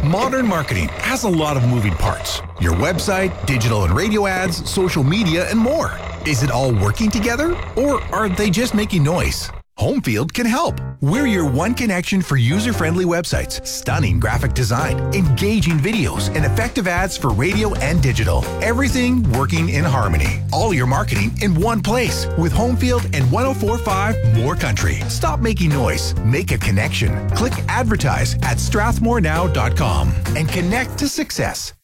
Modern marketing has a lot of moving parts. Your website, digital and radio ads, social media, and more. Is it all working together? Or are they just making noise? Homefield can help. We're your one connection for user-friendly websites, stunning graphic design, engaging videos, and effective ads for radio and digital. Everything working in harmony. All your marketing in one place with Homefield and 104.5 More Country. Stop making noise. Make a connection. Click advertise at strathmorenow.com and connect to success.